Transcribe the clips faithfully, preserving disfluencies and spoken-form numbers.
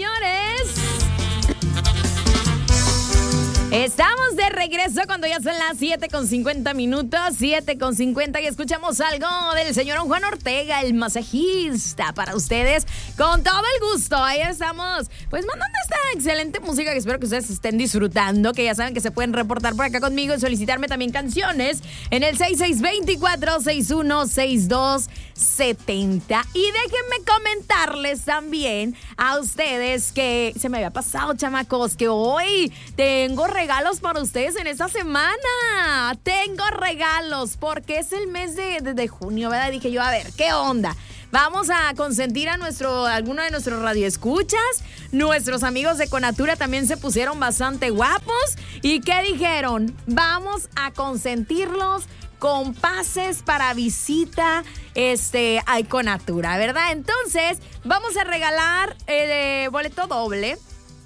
señores. Estamos de regreso cuando ya son las siete con cincuenta minutos, siete con cincuenta, y escuchamos algo del señor Juan Ortega, el masajista, para ustedes, con todo el gusto. Ahí estamos, pues mandando esta excelente música que espero que ustedes estén disfrutando, que ya saben que se pueden reportar por acá conmigo y solicitarme también canciones en el seis seis dos cuatro, seis uno seis dos siete cero. Y déjenme comentarles también a ustedes que se me había pasado, chamacos, que hoy tengo regalos para ustedes en esta semana. Tengo regalos porque es el mes de, de, de junio, ¿verdad? Dije yo, a ver, ¿qué onda? Vamos a consentir a nuestro, alguno de nuestros radioescuchas. Nuestros amigos de Conatura también se pusieron bastante guapos. ¿Y qué dijeron? Vamos a consentirlos con pases para visita este, a Conatura, ¿verdad? Entonces, vamos a regalar el boleto doble.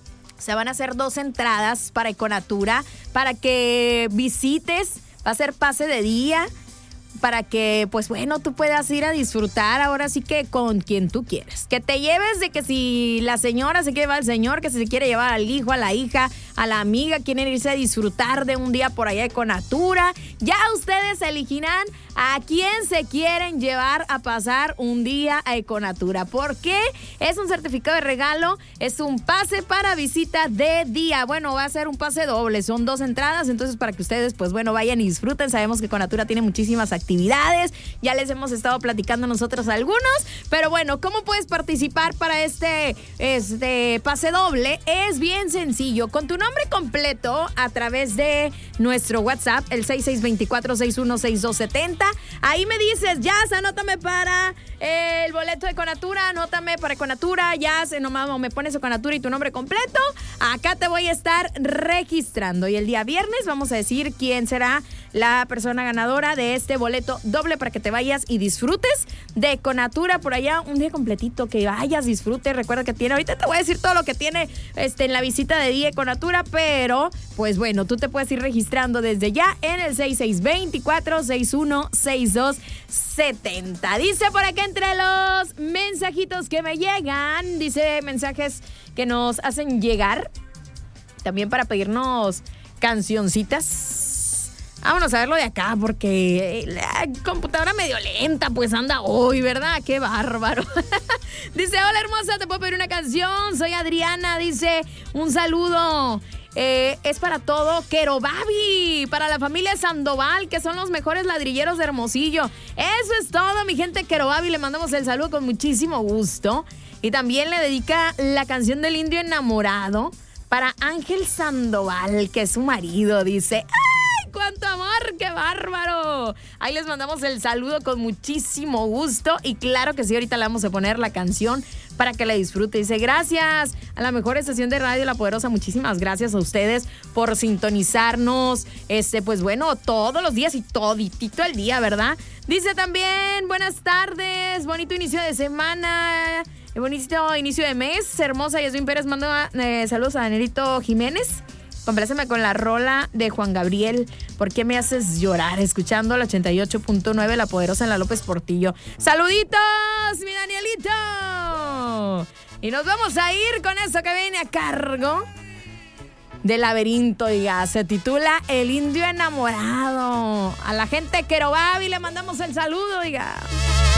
Se van a hacer dos entradas para Econatura para que visites. Va a ser pase de día para que, pues bueno, tú puedas ir a disfrutar ahora sí que con quien tú quieres. Que te lleves de que si la señora se quiere llevar al señor, que si se quiere llevar al hijo, a la hija, a la amiga, quieren irse a disfrutar de un día por allá de Conatura. Ya ustedes elegirán a quién se quieren llevar a pasar un día a Econatura. ¿Por qué? Es un certificado de regalo, es un pase para visita de día. Bueno, va a ser un pase doble, son dos entradas, entonces para que ustedes, pues bueno, vayan y disfruten. Sabemos que Conatura tiene muchísimas actividades, ya les hemos estado platicando nosotros algunos, pero bueno, ¿cómo puedes participar para este, este pase doble? Es bien sencillo, con tu nombre completo a través de nuestro WhatsApp, el seis seis dos cuatro, seis uno seis dos siete cero. Ahí me dices, ya, anótame para el boleto de Conatura, anótame para Conatura, ya, nomás me pones Conatura y tu nombre completo. Acá te voy a estar registrando y el día viernes vamos a decir quién será la persona ganadora de este boleto doble para que te vayas y disfrutes de Conatura por allá un día completito, que vayas, disfrutes. Recuerda que tiene, ahorita te voy a decir todo lo que tiene este, en la visita de día de Conatura, pero pues bueno, tú te puedes ir registrando desde ya en el seis seis dos cuatro, seis uno seis dos siete cero. Dice por acá entre los mensajitos que me llegan, dice mensajes que nos hacen llegar también para pedirnos cancioncitas. Vámonos a verlo de acá porque la computadora medio lenta pues anda hoy, ¿verdad? ¡Qué bárbaro! Dice, hola hermosa, ¿te puedo pedir una canción? Soy Adriana, dice, un saludo. Eh, es para todo Querobabi, para la familia Sandoval, que son los mejores ladrilleros de Hermosillo. Eso es todo, mi gente Querobabi, le mandamos el saludo con muchísimo gusto. Y también le dedica la canción del Indio Enamorado para Ángel Sandoval, que es su marido, dice... ¡Cuánto amor! ¡Qué bárbaro! Ahí les mandamos el saludo con muchísimo gusto. Y claro que sí, ahorita le vamos a poner la canción para que la disfrute. Dice, gracias a la mejor estación de radio La Poderosa. Muchísimas gracias a ustedes por sintonizarnos. Este, pues bueno, todos los días y toditito el día, ¿verdad? Dice también, buenas tardes, bonito inicio de semana, bonito inicio de mes. Hermosa Yasmin Pérez manda eh, saludos a Danielito Jiménez. Compláceme con la rola de Juan Gabriel, ¿por qué me haces llorar? Escuchando la ochenta y ocho punto nueve, La Poderosa en la López Portillo. ¡Saluditos, mi Danielito! Y nos vamos a ir con eso que viene a cargo del Laberinto, oiga. Se titula El Indio Enamorado. A la gente de Querobabi le mandamos el saludo, oiga.